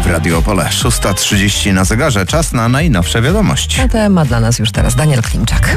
w Radio Opole. 6:30 na zegarze. Czas na najnowsze wiadomości. A temat dla nas już teraz Daniel Klimczak.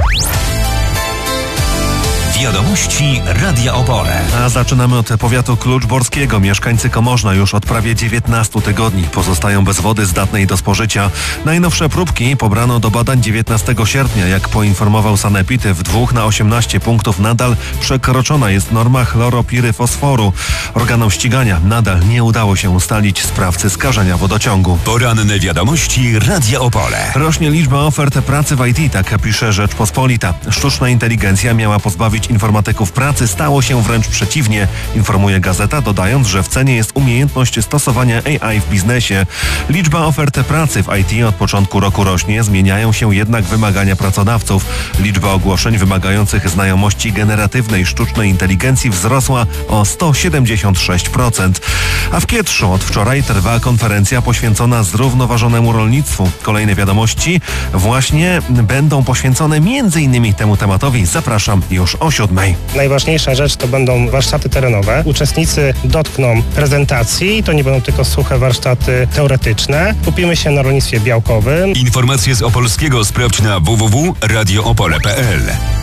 Wiadomości Radia Opole. A zaczynamy od powiatu kluczborskiego. Mieszkańcy Komorzna już od prawie 19 tygodni pozostają bez wody zdatnej do spożycia. Najnowsze próbki pobrano do badań 19 sierpnia. Jak poinformował sanepid, w 2 na 18 punktów nadal przekroczona jest norma chloropiry fosforu. Organom ścigania nadal nie udało się ustalić sprawcy skażenia wodociągu. Poranne wiadomości Radia Opole. Rośnie liczba ofert pracy w IT, tak pisze Rzeczpospolita. Sztuczna inteligencja miała pozbawić informatyków pracy, stało się wręcz przeciwnie, informuje gazeta, dodając, że w cenie jest umiejętność stosowania AI w biznesie. Liczba ofert pracy w IT od początku roku rośnie, zmieniają się jednak wymagania pracodawców. Liczba ogłoszeń wymagających znajomości generatywnej sztucznej inteligencji wzrosła o 176%. A w Kietrzu od wczoraj trwa konferencja poświęcona zrównoważonemu rolnictwu. Kolejne wiadomości właśnie będą poświęcone m.in. temu tematowi. Zapraszam już o 7:00. Najważniejsza rzecz to będą warsztaty terenowe. Uczestnicy dotkną prezentacji, to nie będą tylko suche warsztaty teoretyczne. Skupimy się na rolnictwie białkowym. Informacje z Opolskiego sprawdź na www.radioopole.pl.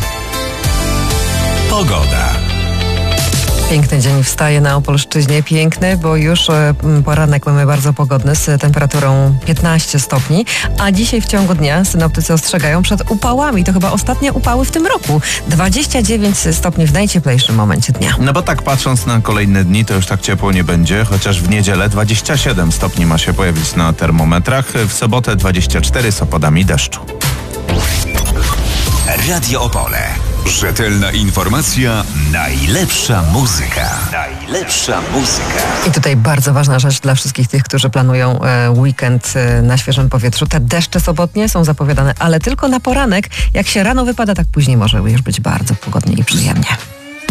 Pogoda. Piękny dzień wstaje na Opolszczyźnie. Piękny, bo już poranek mamy bardzo pogodny z temperaturą 15 stopni, a dzisiaj w ciągu dnia synoptycy ostrzegają przed upałami. To chyba ostatnie upały w tym roku. 29 stopni w najcieplejszym momencie dnia. No bo tak patrząc na kolejne dni, to już tak ciepło nie będzie, chociaż w niedzielę 27 stopni ma się pojawić na termometrach, w sobotę 24 z opadami deszczu. Radio Opole. Rzetelna informacja, najlepsza muzyka. Najlepsza muzyka. I tutaj bardzo ważna rzecz dla wszystkich tych, którzy planują weekend na świeżym powietrzu. Te deszcze sobotnie są zapowiadane, ale tylko na poranek. Jak się rano wypada, tak później może już być bardzo pogodnie i przyjemnie.